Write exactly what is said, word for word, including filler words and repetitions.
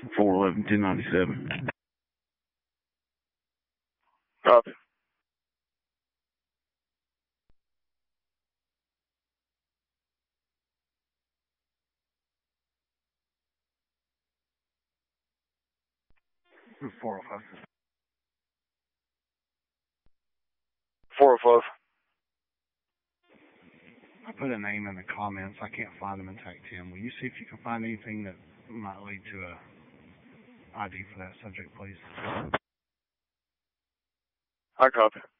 four eleven ten ninety-seven. Copy. four oh five. four oh five. I put a name in the comments. I can't find them in Tac ten. Will you see if you can find anything that might lead to a I D for that subject, please? I copy.